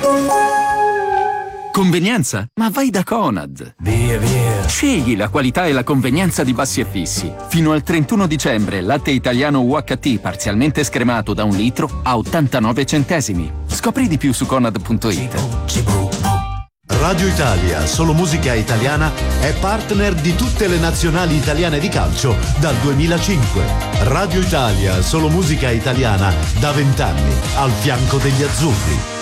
Convenienza? Ma vai da Conad! Via, via! Scegli la qualità e la convenienza di Bassi e Fissi. Fino al 31 dicembre, latte italiano UHT parzialmente scremato da 1 litro a 89 centesimi. Scopri di più su Conad.it. Radio Italia, solo musica italiana, è partner di tutte le nazionali italiane di calcio dal 2005. Radio Italia, solo musica italiana, da 20 anni, al fianco degli azzurri.